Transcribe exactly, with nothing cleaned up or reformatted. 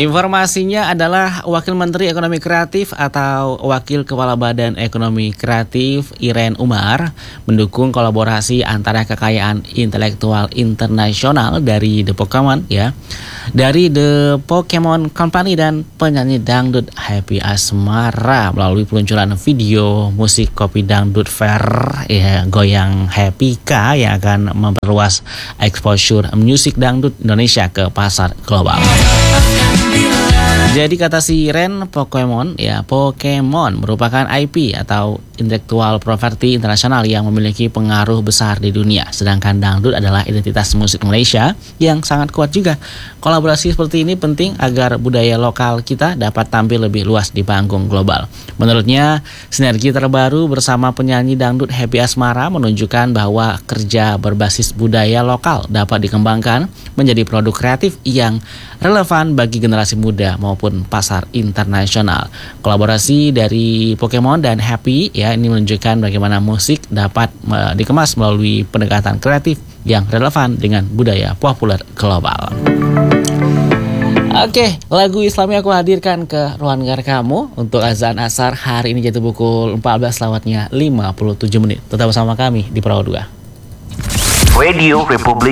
Informasinya adalah Wakil Menteri Ekonomi Kreatif atau Wakil Kepala Badan Ekonomi Kreatif Irene Umar mendukung kolaborasi antara kekayaan intelektual internasional dari The Pokemon ya, dari The Pokemon Company dan penyanyi dangdut Happy Asmara melalui peluncuran video musik Kopi Dangdut Fair ya, Goyang Happy K yang akan memperluas exposure musik dangdut Indonesia ke pasar global. Jadi kata si Ren, Pokemon ya, Pokemon merupakan I P atau intellectual property internasional yang memiliki pengaruh besar di dunia. Sedangkan dangdut adalah identitas musik Malaysia yang sangat kuat juga. Kolaborasi seperti ini penting agar budaya lokal kita dapat tampil lebih luas di panggung global. Menurutnya, sinergi terbaru bersama penyanyi dangdut Happy Asmara menunjukkan bahwa kerja berbasis budaya lokal dapat dikembangkan menjadi produk kreatif yang relevan bagi generasi muda maupun pasar internasional. Kolaborasi dari Pokemon dan Happy ya ini menunjukkan bagaimana musik dapat uh, dikemas melalui pendekatan kreatif yang relevan dengan budaya populer global. Oke, lagu Islami aku hadirkan ke ruang dengar kamu untuk azan asar hari ini jatuh pukul empat belas lewatnya lima puluh tujuh menit. Tetap bersama kami di Perahu dua. Radio Republik